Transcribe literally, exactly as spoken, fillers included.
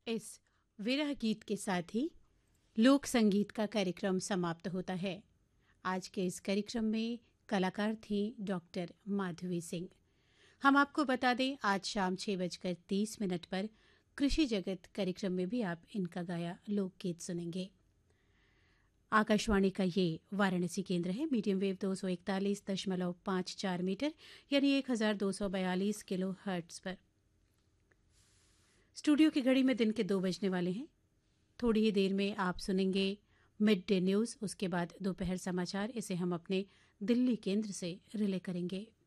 इस विरह गीत के साथ ही लोक संगीत का कार्यक्रम समाप्त होता है। आज के इस कार्यक्रम में कलाकार थी डॉक्टर माधवी सिंह। हम आपको बता दें, आज शाम छह बजकर तीस मिनट पर कृषि जगत कार्यक्रम में भी आप इनका गाया लोकगीत सुनेंगे। आकाशवाणी का ये वाराणसी केंद्र है। मीडियम वेव दो सौ इकतालीस दशमलव पाँच चार मीटर यानी एक हजार दो सौ बयालीस किलो हर्ट्ज पर। स्टूडियो की घड़ी में दिन के दो बजने वाले हैं। थोड़ी ही देर में आप सुनेंगे मिड डे न्यूज़, उसके बाद दोपहर समाचार। इसे हम अपने दिल्ली केंद्र से रिले करेंगे।